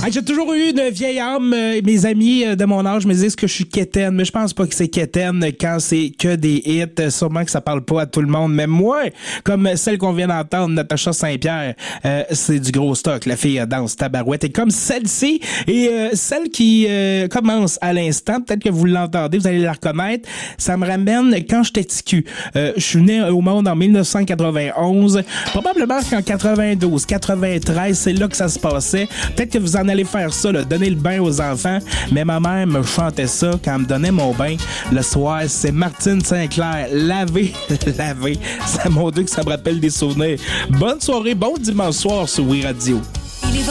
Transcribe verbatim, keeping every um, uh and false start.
Hey, j'ai toujours eu une vieille âme. Euh, mes amis euh, de mon âge me disent que je suis quétaine, mais je pense pas que c'est quétaine quand c'est que des hits. Euh, sûrement que ça parle pas à tout le monde. Mais moi, comme celle qu'on vient d'entendre, Natacha Saint-Pierre, euh, c'est du gros stock. La fille euh, danse tabarouette. Et comme celle-ci, et euh, celle qui euh, commence à l'instant, peut-être que vous l'entendez, vous allez la reconnaître, ça me ramène quand j'étais ticu. Euh, je suis né au monde en dix-neuf cent quatre-vingt-onze. Probablement qu'en quatre-vingt-douze, quatre-vingt-treize, c'est là que ça se passait. Peut-être que vous en allez faire ça, là, donner le bain aux enfants. Mais ma mère me chantait ça quand elle me donnait mon bain le soir. C'est Martine Sinclair. Laver, laver. Ça, mon Dieu, que ça me rappelle des souvenirs. Bonne soirée, bon dimanche soir sur Oui Radio.